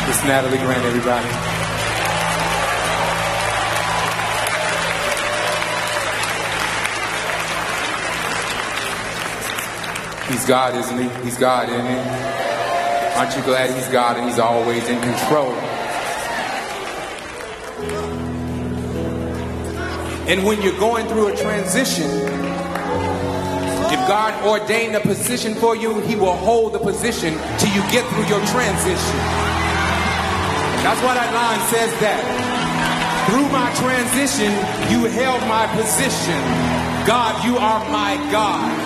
It's Natalie Grant, everybody. He's God, isn't he? He's God, isn't he? Aren't you glad he's God and he's always in control? And when you're going through a transition, if God ordained a position for you, he will hold the position till you get through your transition. That's why that line says that. Through my transition, you held my position. God, you are my God.